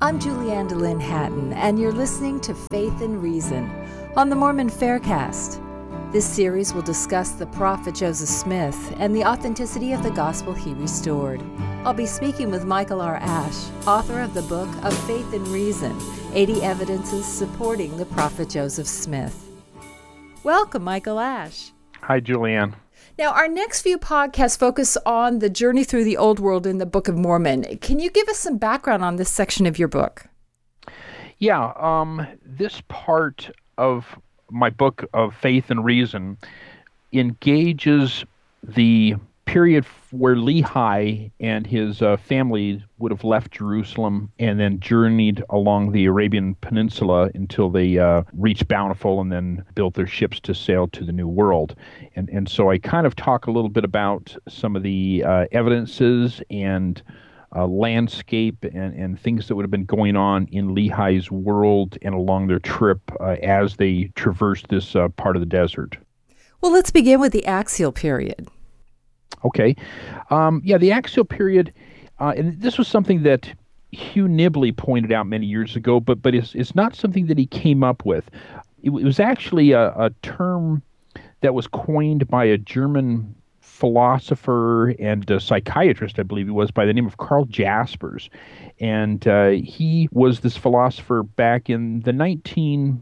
I'm Julianne DeLynn Hatton, and you're listening to Faith and Reason on the Mormon Faircast. This series will discuss the prophet Joseph Smith and the authenticity of the gospel he restored. I'll be speaking with Michael R. Ash, author of the book of Faith and Reason, 80 Evidences Supporting the Prophet Joseph Smith. Welcome, Michael Ash. Hi, Julianne. Now, our next few podcasts focus on the journey through the Old World in the Book of Mormon. Can you give us some background on this section of your book? Yeah, this part of my book of Faith and Reason engages the period where Lehi and his family would have left Jerusalem and then journeyed along the Arabian Peninsula until they reached Bountiful and then built their ships to sail to the New World. And so I kind of talk a little bit about some of the evidences and landscape and things that would have been going on in Lehi's world and along their trip as they traversed this part of the desert. Well, let's begin with the axial period. Okay. The axial period, and this was something that Hugh Nibley pointed out many years ago, but it's not something that he came up with. It was actually a term that was coined by a German philosopher and a psychiatrist, I believe he was, by the name of Karl Jaspers. And he was this philosopher back in the 1930s,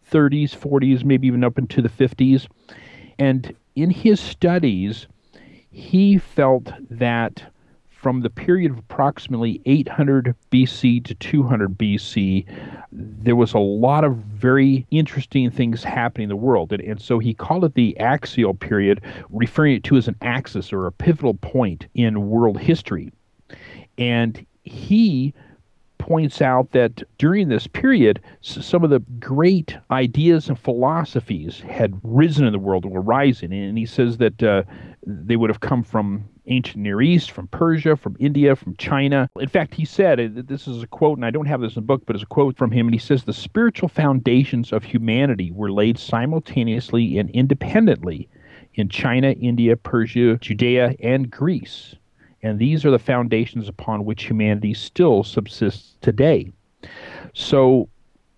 40s, maybe even up into the 50s. And in his studies, he felt that from the period of approximately 800 BC to 200 BC, there was a lot of very interesting things happening in the world. And so he called it the axial period, referring it to as an axis or a pivotal point in world history. And he points out that during this period, some of the great ideas and philosophies had risen in the world and were rising. And he says that they would have come from ancient Near East, from Persia, from India, from China. In fact, he said, this is a quote, and I don't have this in the book, but it's a quote from him, and he says, "The spiritual foundations of humanity were laid simultaneously and independently in China, India, Persia, Judea, and Greece. And these are the foundations upon which humanity still subsists today." So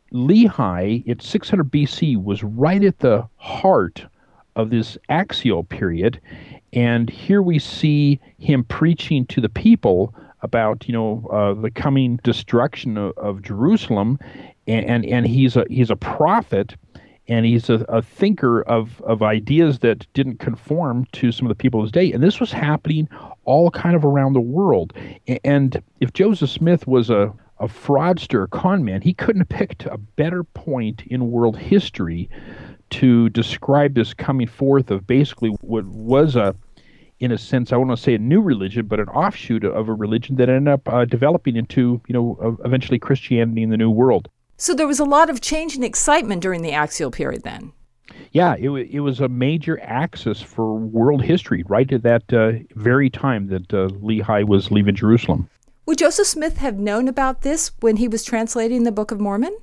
Lehi, at 600 BC, was right at the heart of this axial period. And here we see him preaching to the people about, the coming destruction of Jerusalem. And he's a prophet. And he's a thinker of ideas that didn't conform to some of the people of his day. And this was happening all kind of around the world. And if Joseph Smith was a fraudster, a con man, he couldn't have picked a better point in world history to describe this coming forth of basically what was in a sense, I won't want to say a new religion, but an offshoot of a religion that ended up developing into, eventually Christianity in the New World. So there was a lot of change and excitement during the axial period then. Yeah, it was a major axis for world history right at that very time that Lehi was leaving Jerusalem. Would Joseph Smith have known about this when he was translating the Book of Mormon?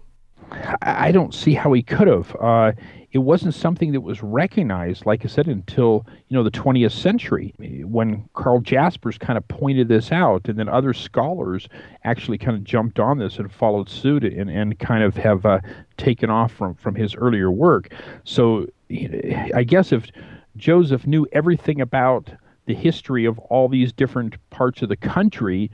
I don't see how he could have. It wasn't something that was recognized, like I said, until the 20th century, when Karl Jaspers kind of pointed this out, and then other scholars actually kind of jumped on this and followed suit and kind of have taken off from his earlier work. So I guess if Joseph knew everything about the history of all these different parts of the country,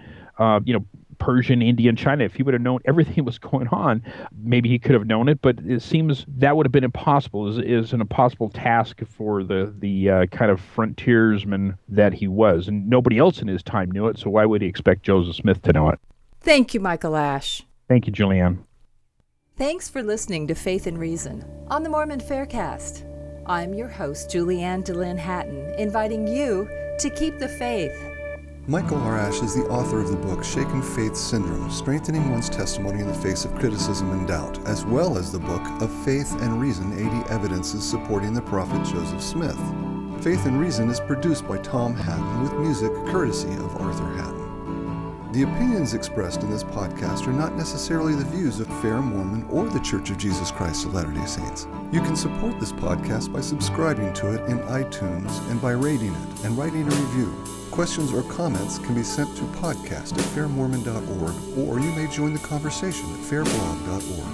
Persian, India, and China, if he would have known everything that was going on, maybe he could have known it, but it seems that would have been impossible, is an impossible task for the kind of frontiersman that he was. And nobody else in his time knew it, so why would he expect Joseph Smith to know it? Thank you, Michael Ash. Thank you, Julianne. Thanks for listening to Faith and Reason on the Mormon Faircast. I'm your host, Julianne DeLynn Hatton, inviting you to keep the faith. Michael R. Ash is the author of the book Shaken Faith Syndrome, Strengthening One's Testimony in the Face of Criticism and Doubt, as well as the book of Faith and Reason, 80 Evidences Supporting the Prophet Joseph Smith. Faith and Reason is produced by Tom Hatton with music courtesy of Arthur Hatton. The opinions expressed in this podcast are not necessarily the views of Fair Mormon or the Church of Jesus Christ of Latter-day Saints. You can support this podcast by subscribing to it in iTunes and by rating it and writing a review. Questions or comments can be sent to podcast@fairmormon.org, or you may join the conversation at fairblog.org.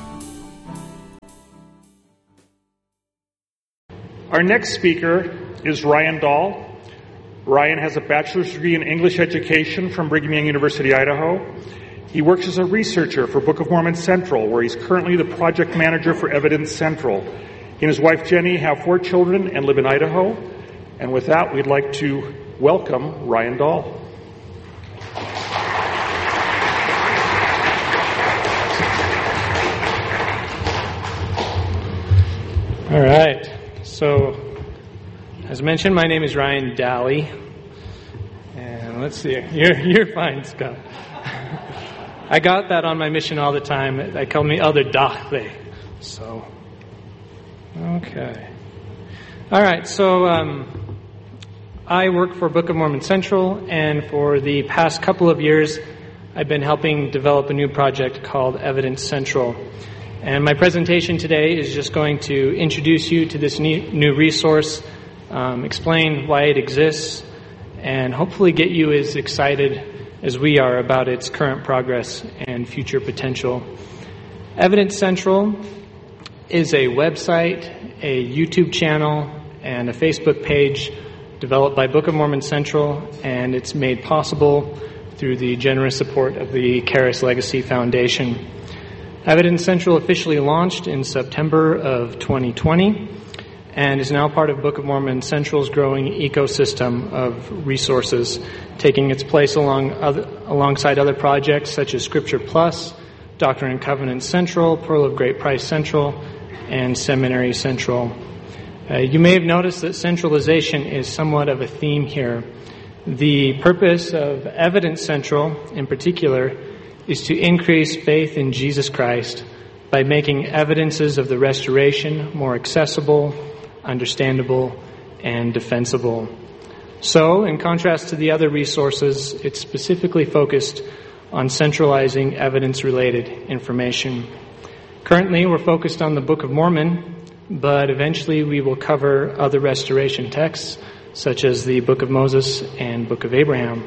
Our next speaker is Ryan Dahl. Ryan has a bachelor's degree in English education from Brigham Young University, Idaho. He works as a researcher for Book of Mormon Central, where he's currently the project manager for Evidence Central. He and his wife Jenny have 4 children and live in Idaho. And with that, we'd like to welcome Ryan Dahl. All right. So, as mentioned, my name is Ryan Daly. And let's see. You're fine, Scott. I got that on my mission all the time. They call me Elder Dahle. So, okay. All right. So, I work for Book of Mormon Central, and for the past couple of years, I've been helping develop a new project called Evidence Central. And my presentation today is just going to introduce you to this new resource, explain why it exists, and hopefully get you as excited as we are about its current progress and future potential. Evidence Central is a website, a YouTube channel, and a Facebook page developed by Book of Mormon Central, and it's made possible through the generous support of the Charis Legacy Foundation. Evidence Central officially launched in September of 2020 and is now part of Book of Mormon Central's growing ecosystem of resources, taking its place alongside other projects such as Scripture Plus, Doctrine and Covenants Central, Pearl of Great Price Central, and Seminary Central. You may have noticed that centralization is somewhat of a theme here. The purpose of Evidence Central, in particular, is to increase faith in Jesus Christ by making evidences of the restoration more accessible, understandable, and defensible. So, in contrast to the other resources, it's specifically focused on centralizing evidence-related information. Currently, we're focused on the Book of Mormon, but eventually we will cover other restoration texts, such as the Book of Moses and Book of Abraham.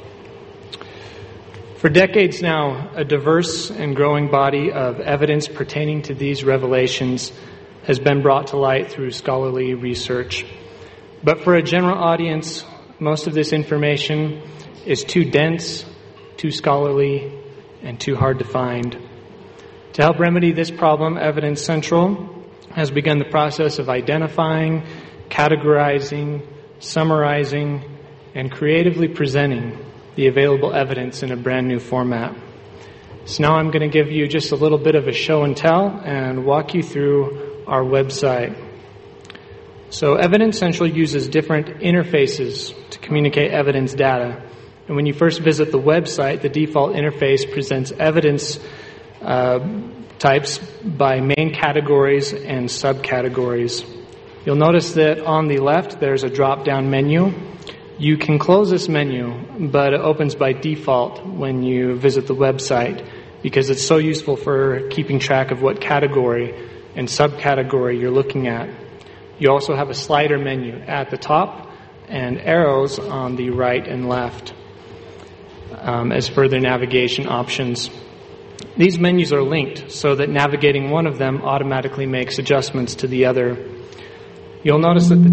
For decades now, a diverse and growing body of evidence pertaining to these revelations has been brought to light through scholarly research. But for a general audience, most of this information is too dense, too scholarly, and too hard to find. To help remedy this problem, Evidence Central has begun the process of identifying, categorizing, summarizing, and creatively presenting the available evidence in a brand new format. So now I'm going to give you just a little bit of a show and tell and walk you through our website. So Evidence Central uses different interfaces to communicate evidence data. And when you first visit the website, the default interface presents evidence types by main categories and subcategories. You'll notice that on the left there's a drop-down menu. You can close this menu, but it opens by default when you visit the website because it's so useful for keeping track of what category and subcategory you're looking at. You also have a slider menu at the top and arrows on the right and left as further navigation options. These menus are linked so that navigating one of them automatically makes adjustments to the other. You'll notice that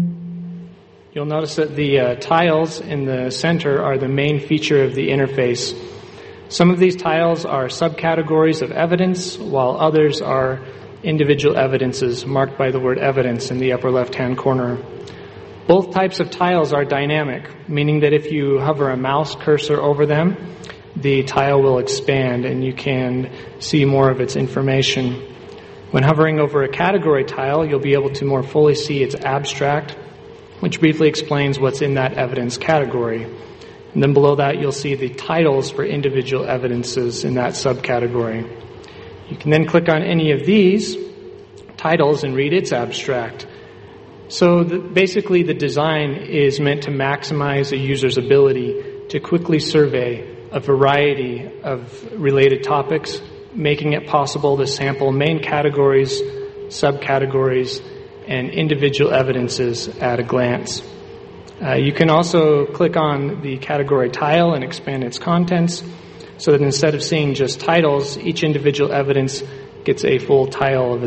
the tiles in the center are the main feature of the interface. Some of these tiles are subcategories of evidence, while others are individual evidences marked by the word evidence in the upper left-hand corner. Both types of tiles are dynamic, meaning that if you hover a mouse cursor over them, the tile will expand and you can see more of its information. When hovering over a category tile, you'll be able to more fully see its abstract, which briefly explains what's in that evidence category. And then below that, you'll see the titles for individual evidences in that subcategory. You can then click on any of these titles and read its abstract. So basically, the design is meant to maximize a user's ability to quickly survey a variety of related topics, making it possible to sample main categories, subcategories, and individual evidences at a glance. You can also click on the category tile and expand its contents so that instead of seeing just titles, each individual evidence gets a full tile of